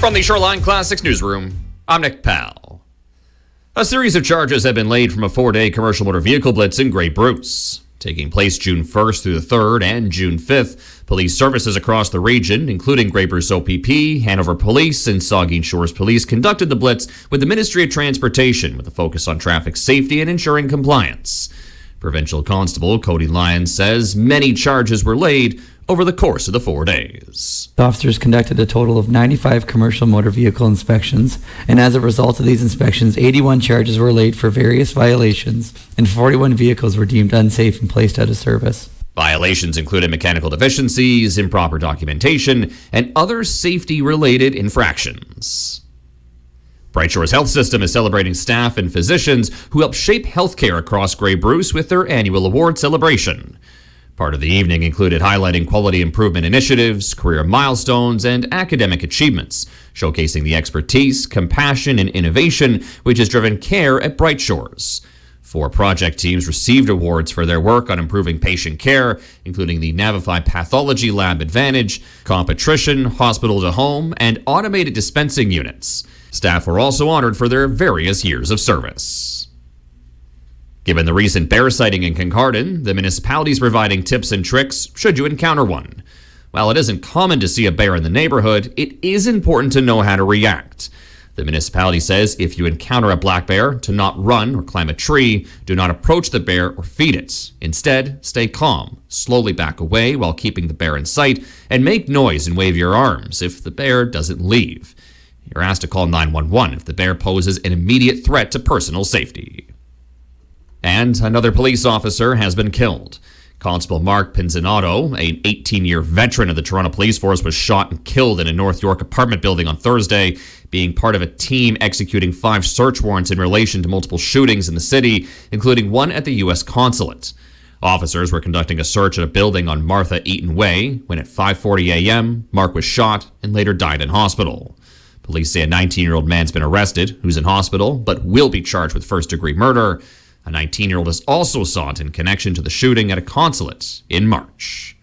From the Shoreline Classics newsroom, I'm Nick Powell. A series of charges have been laid from a 4-day commercial motor vehicle blitz in Grey Bruce. Taking place June 1st through the 3rd and June 5th, police services across the region, including Grey Bruce OPP, Hanover Police, and Saugeen Shores Police, conducted the blitz with the Ministry of Transportation with a focus on traffic safety and ensuring compliance. Provincial Constable Cody Lyons says many charges were laid over the course of the 4 days. Officers conducted a total of 95 commercial motor vehicle inspections, and as a result of these inspections, 81 charges were laid for various violations, and 41 vehicles were deemed unsafe and placed out of service. Violations included mechanical deficiencies, improper documentation, and other safety-related infractions. Bright Shores Health System is celebrating staff and physicians who help shape healthcare across Grey Bruce with their annual award celebration. Part of the evening included highlighting quality improvement initiatives, career milestones, and academic achievements, showcasing the expertise, compassion, and innovation which has driven care at Bright Shores. 4 project teams received awards for their work on improving patient care, including the Navify Pathology Lab Advantage, Comp Attrition, Hospital to Home, and Automated Dispensing Units. Staff were also honored for their various years of service. Given the recent bear sighting in Kincardine, the municipality is providing tips and tricks should you encounter one. While it isn't common to see a bear in the neighborhood, it is important to know how to react. The municipality says if you encounter a black bear, to not run or climb a tree, do not approach the bear or feed it. Instead, stay calm, slowly back away while keeping the bear in sight, and make noise and wave your arms if the bear doesn't leave. You're asked to call 911 if the bear poses an immediate threat to personal safety. And another police officer has been killed. Constable Mark Pinzinato, an 18-year veteran of the Toronto Police Force, was shot and killed in a North York apartment building on Thursday, being part of a team executing 5 search warrants in relation to multiple shootings in the city, including one at the U.S. consulate. Officers were conducting a search at a building on Martha Eaton Way when at 5:40 a.m., Mark was shot and later died in hospital. Police say a 19-year-old man's been arrested, who's in hospital, but will be charged with first-degree murder. A 19-year-old is also sought in connection to the shooting at a consulate in March.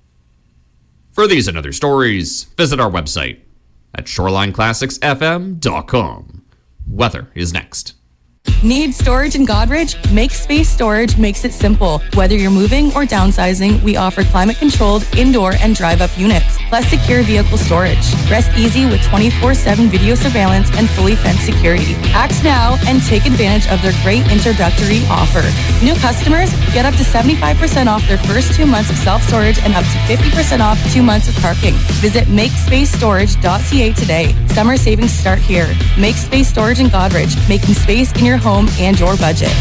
For these and other stories, visit our website at shorelineclassicsfm.com. Weather is next. Need storage in Godrich? MakeSpace Storage makes it simple. Whether you're moving or downsizing, we offer climate-controlled indoor and drive-up units, plus secure vehicle storage. Rest easy with 24/7 video surveillance and fully fenced security. Act now and take advantage of their great introductory offer. New customers get up to 75% off their first 2 months of self-storage and up to 50% off 2 months of parking. Visit makespacestorage.ca today. Summer savings start here. MakeSpace Storage in Godrich, making space in your home and your budget.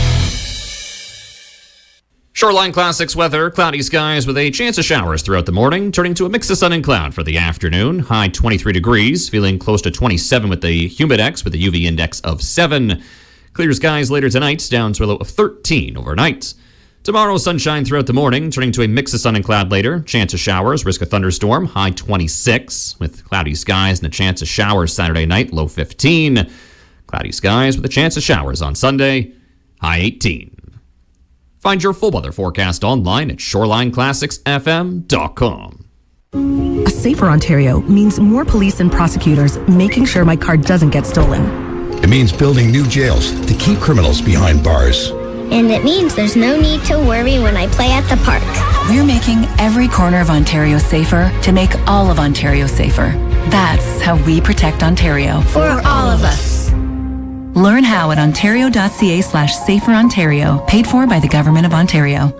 Shoreline Classics weather, cloudy skies with a chance of showers throughout the morning, turning to a mix of sun and cloud for the afternoon. High 23 degrees, feeling close to 27 with the humidex with a UV index of 7. Clear skies later tonight, down to a low of 13 overnight. Tomorrow, sunshine throughout the morning, turning to a mix of sun and cloud later. Chance of showers, risk of thunderstorm, high 26 with cloudy skies and a chance of showers Saturday night, low 15. Cloudy skies with a chance of showers on Sunday, high 18. Find your full weather forecast online at shorelineclassicsfm.com. A safer Ontario means more police and prosecutors making sure my car doesn't get stolen. It means building new jails to keep criminals behind bars. And it means there's no need to worry when I play at the park. We're making every corner of Ontario safer to make all of Ontario safer. That's how we protect Ontario. For all of us. Learn how at ontario.ca/saferontario, paid for by the Government of Ontario.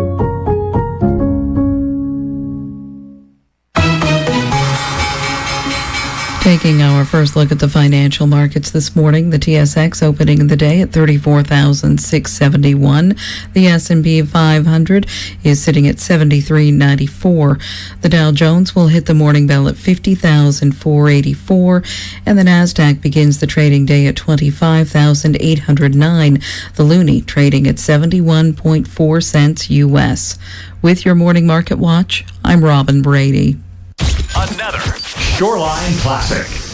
Taking our first look at the financial markets this morning, the TSX opening the day at 34,671. The S&P 500 is sitting at 73.94. The Dow Jones will hit the morning bell at 50,484, and the Nasdaq begins the trading day at 25,809. The Loonie trading at 71.4 cents U.S. With your morning market watch, I'm Robin Brady. Another Shoreline Classic.